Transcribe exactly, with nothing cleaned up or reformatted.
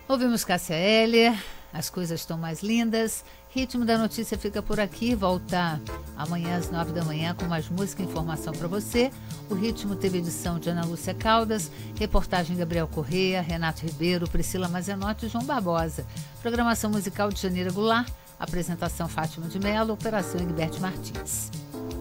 Ouvimos Cássia Eller, As Coisas Estão Mais Lindas. Ritmo da Notícia fica por aqui, volta amanhã às nove da manhã com mais música e informação para você. O Ritmo teve edição de Ana Lúcia Caldas, reportagem Gabriel Correia, Renato Ribeiro, Priscila Mazenotti e João Barbosa. Programação musical de Janeira Goulart, apresentação Fátima de Mello, operação Egberto Martins.